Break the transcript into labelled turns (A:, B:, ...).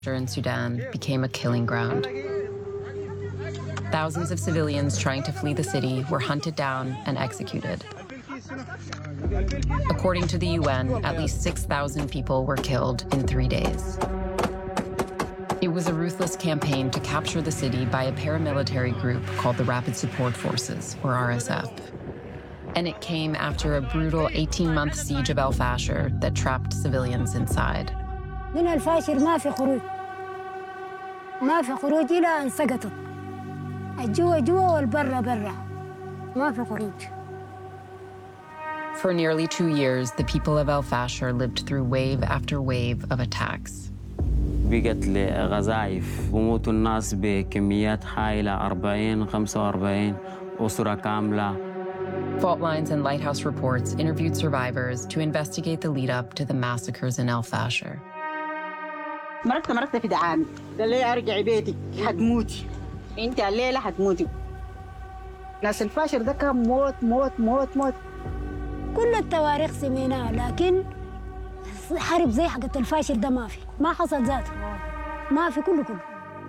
A: in Sudan became a killing ground. Thousands of civilians trying to flee the city were hunted down and executed. According to the UN, at least 6,000 people were killed in 3 days. It was a ruthless campaign to capture the city by a paramilitary group called the Rapid Support Forces, or RSF. And it came after a brutal 18-month siege of El Fasher that trapped civilians inside.
B: من الفاشر ما في خروج إلى أن سقطت الجوا جوا والبرة برا ما في خروج.
A: For nearly 2 years, the people of El Fasher lived through wave after wave of attacks.
C: بقت لغزايف وموتوا الناس بكميات هائلة 45 أسرة كاملة.
A: Fault Lines and Lighthouse Reports interviewed survivors to investigate the lead-up to the massacres in El Fasher.
D: مرقت في دعامي قال لي ارجعي بيتك حتموتي انت الليله حتموتي ناس الفاشر ده كان موت موت موت موت
B: كل التواريخ سميناها لكن حرب زي حقت الفاشر ده ما حصل ذاته ما في كله